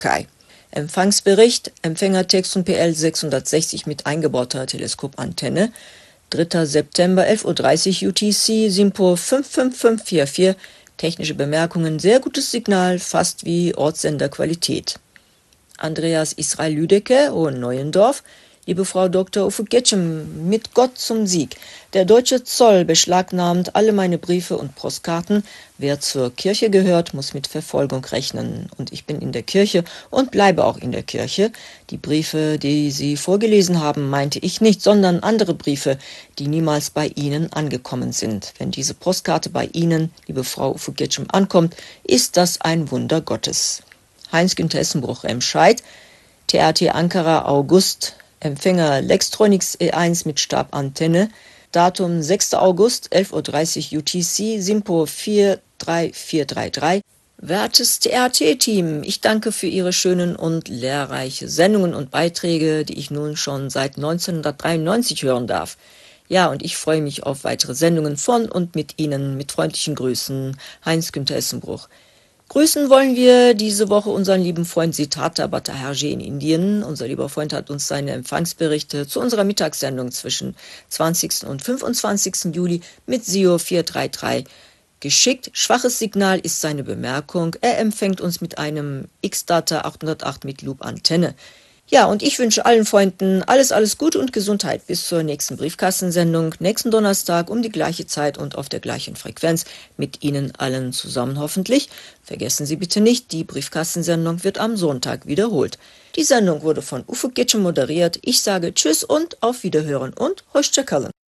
Türkei. Empfangsbericht, Empfänger Textun PL 660 mit eingebauter Teleskopantenne, 3. September 11:30 Uhr UTC, SINPO 55544, technische Bemerkungen, sehr gutes Signal, fast wie Ortssenderqualität. Andreas Israel Lüdecke, Hohenneuendorf. Liebe Frau Dr. Uffe Getschem, mit Gott zum Sieg. Der deutsche Zoll beschlagnahmt alle meine Briefe und Postkarten. Wer zur Kirche gehört, muss mit Verfolgung rechnen. Und ich bin in der Kirche und bleibe auch in der Kirche. Die Briefe, die Sie vorgelesen haben, meinte ich nicht, sondern andere Briefe, die niemals bei Ihnen angekommen sind. Wenn diese Postkarte bei Ihnen, liebe Frau Uffe Getschem, ankommt, ist das ein Wunder Gottes. Heinz-Günther Essenbruch, Remscheid, TRT Ankara, August, Empfänger Lextronics E1 mit Stabantenne, Datum 6. August, 11:30 Uhr UTC, SINPO 43433. Wertes TRT-Team, ich danke für Ihre schönen und lehrreiche Sendungen und Beiträge, die ich nun schon seit 1993 hören darf. Ja, und ich freue mich auf weitere Sendungen von und mit Ihnen. Mit freundlichen Grüßen, Heinz-Günther Essenbruch. Grüßen wollen wir diese Woche unseren lieben Freund Siddhartha Bhattacharjee in Indien. Unser lieber Freund hat uns seine Empfangsberichte zu unserer Mittagssendung zwischen 20. und 25. Juli mit SIO 433 geschickt. Schwaches Signal ist seine Bemerkung. Er empfängt uns mit einem X-Data 808 mit Loop-Antenne. Ja, und ich wünsche allen Freunden alles Gute und Gesundheit bis zur nächsten Briefkastensendung, nächsten Donnerstag um die gleiche Zeit und auf der gleichen Frequenz. Mit Ihnen allen zusammen hoffentlich. Vergessen Sie bitte nicht, die Briefkastensendung wird am Sonntag wiederholt. Die Sendung wurde von Uffe Getschem moderiert. Ich sage Tschüss und auf Wiederhören und Hoşça kalın.